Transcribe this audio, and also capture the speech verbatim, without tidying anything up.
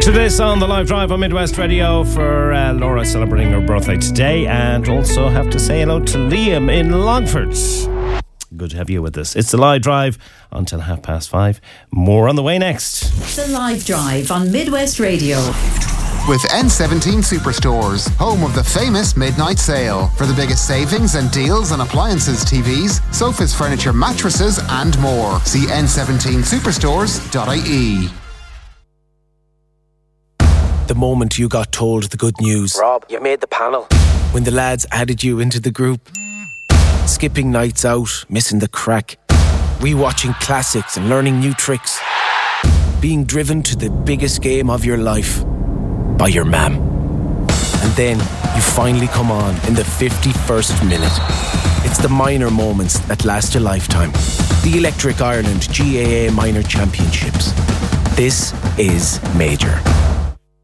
To this on the live drive on Midwest Radio for uh, Laura celebrating her birthday today, and also have to say hello to Liam in Longford. Good to have you with us. It's the live drive until half past five. More on the way next. The live drive on Midwest Radio. With N seventeen Superstores, home of the famous midnight sale. For the biggest savings and deals on appliances, T Vs, sofas, furniture, mattresses and more. See N seventeen superstores dot I E. The moment you got told the good news. Rob, you made the panel. When the lads added you into the group. Skipping nights out, missing the crack. Rewatching classics and learning new tricks. Being driven to the biggest game of your life by your mam. And then you finally come on in the fifty-first minute. It's the minor moments that last a lifetime. The Electric Ireland G A A Minor Championships. This is major.